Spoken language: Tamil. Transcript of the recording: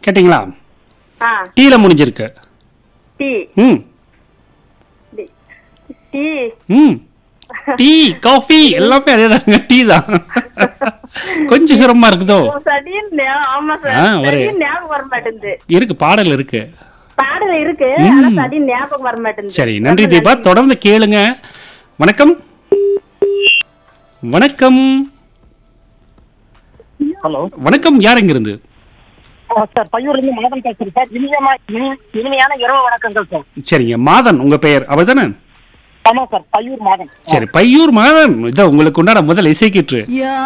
கேட்டீங்களா? ஆ டீல முடிஞ்சிருக்கு. டீ ம் டீ ம் டீ காஃபி எல்லாமே அதேதாங்க, டீ தான். கொஞ்சம் சிரமமா இருக்குதோ? ஆமா ஆ, சார், ஒரு சடின்னு ஞாபகம் வர மாட்டேங்குது. இருக்கு, பாடல் இருக்கு. பாடல இருக்கு, ஆனா சடின்னு ஞாபகம் வர மாட்டேங்குது. சரி, நன்றி ரொம்ப தீபா, நன்றி. தொடர்ந்து கேளுங்க. வணக்கம். வணக்கம். ஹலோ வணக்கம், யார் எங்கிருந்து? சார், பையூர்ல இருந்து மாதம் பேசுறேன் சார். இனிமையான இரவு வணக்கங்கள் சார். சரிங்க, மாதன் உங்க பெயர் அவர்தானே? ஆமா சார், பையூர் மாதம். சரி, பையூர் மாதன், இதை உங்களுக்கு உண்டான முதல் இசைக்கிற்று.